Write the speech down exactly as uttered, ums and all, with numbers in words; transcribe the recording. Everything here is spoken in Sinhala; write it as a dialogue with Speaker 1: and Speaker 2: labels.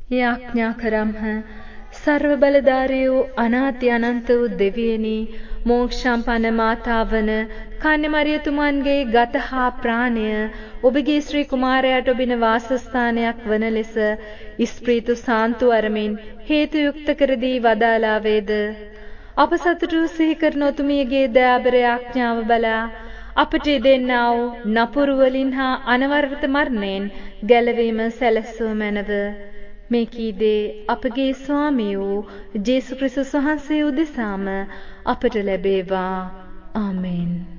Speaker 1: යාඥා කරම්හ. සර්ව බලධාරී වූ අනාති අනන්ත වූ දෙවියනි, මෝක්ෂම්පන්න මාතාවන කන්‍ය මරියතුමන්ගේ ගත හා ප්‍රාණය ඔබගේ ශ්‍රී කුමාරයාට ඔබින වාසස්ථානයක් වන ලෙස ඉස්ප්‍රීතු සාන්තු අරමින් හේතු යුක්ත කර දී වදාලා වේද. අප සතුටු සිහි කරන ඔතුමියගේ දයාබර යාඥාව බලා අපට දෙන්නා වූ නපුරු වලින් හා අනවරත මරණයෙන් ගැලවීම සැලසුව මැනව. මේ කීදේ අපගේ ස්වාමී වූ ජේසුස් ක්‍රිස්තුස් වහන්සේ උදෙසාම අපට ලැබේවා. ආමෙන්.